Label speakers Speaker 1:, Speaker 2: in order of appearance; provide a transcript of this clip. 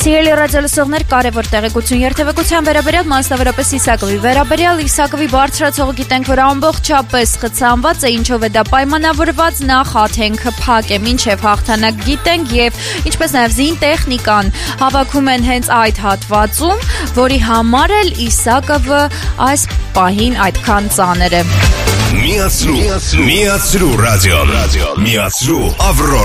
Speaker 1: Սիրելի ռադիոլսողներ, կարևոր տեղեկություն երթևեկության վերաբերյալ մասնավորապես Իսակովի վերաբերյալ Իսակովի բարձրացողը գիտենք, որ ամբողջապես խցանված է, ինչով է դա պայմանավորված, նախ աթենքը փակ է, մինչև հաղթանակ գիտենք եւ ինչպես նաեւ զինտեխնիկան հավաքում են հենց այդ հատվածում, որի համար էլ Իսակովը այս պահին այդքան ծանր է։
Speaker 2: Միացրու ռադիոն, միացրու Ավրորան։